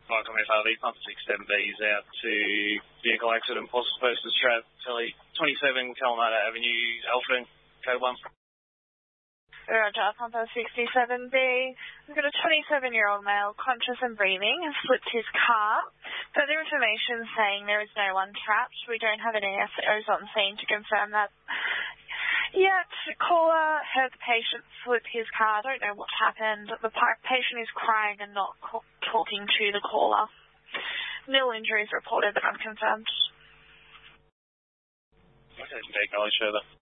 Michael FRV, Pump 67B is out to vehicle accident, possible versus Trav, Telly 27 Kalamata Avenue, Alpha, code 1. Roger, Pumper 67B. We've got a 27-year-old male, conscious and breathing, has slipped his car. Further information saying there is no one trapped. We don't have any SOs on scene to confirm that yet. Caller heard the patient slip his car. Don't know what happened. The patient is crying and not talking to the caller. Nil injuries reported but unconfirmed. Okay, acknowledge further.